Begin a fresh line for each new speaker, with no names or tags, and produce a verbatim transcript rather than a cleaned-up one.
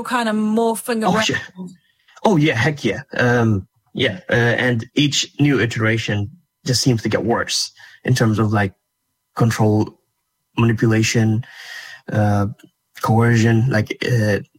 kind of morphing around.
Oh yeah, oh, yeah heck yeah. Um, yeah, uh, and each new iteration just seems to get worse in terms of like control, manipulation, uh, coercion. Like uh,